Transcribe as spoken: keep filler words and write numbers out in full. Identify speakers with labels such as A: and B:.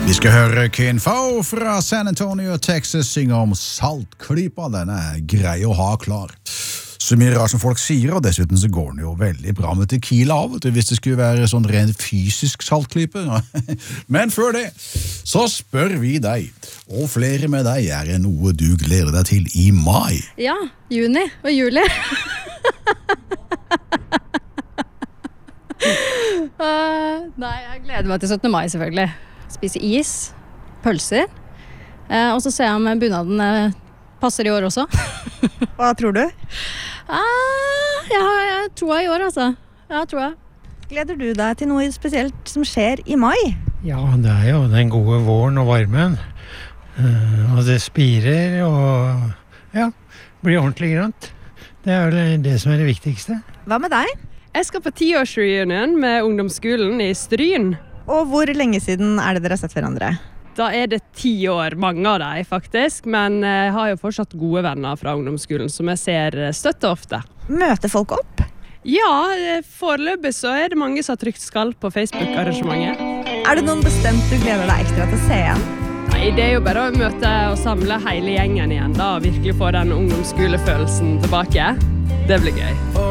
A: Vi skal høre Ken Fao fra San Antonio, Texas, synge om saltklypa. Den er grei å ha klar. Så mye rart som folk sier, og dessuten så går den jo veldig bra med tequila av, hvis det skulle være sånn rent fysisk saltklype. Men før det, så spør vi deg, og flere med deg, er det noe du gleder deg til i mai?
B: Ja, juni og juli. uh, nei, jeg gleder meg til syttende mai selvfølgelig. Spise is, pølser, uh, og så ser jeg om bunaden uh, passer i år også.
C: Hva tror du?
B: Uh, jeg har jeg tror jeg i år, altså. Ja, tror jeg.
C: Gleder du deg til noe spesielt som skjer i mai?
D: Ja, det er jo den gode våren og varmen. Uh, og det spirer og ja, blir ordentlig grønt. Det er vel det som er det viktigste.
C: Hva med deg?
E: Jeg skal på tiårsreunion med ungdomsskolen i Stryn.
C: Og hvor lenge siden er det dere har sett hverandre?
E: Da er det ti år, mange av dem faktisk, men jeg har jo fortsatt gode venner fra ungdomsskolen som jeg ser støtte ofte.
C: Møter folk opp?
E: Ja, foreløpig så er det mange som har trykt skall på Facebook-arrangementet.
C: Er det noen bestemt du gleder deg ekstra til å se igjen?
E: Nei, det er jo bare å møte og samle hele gjengen igjen da, og virkelig få den ungdomsskolefølelsen tilbake. Det blir gøy.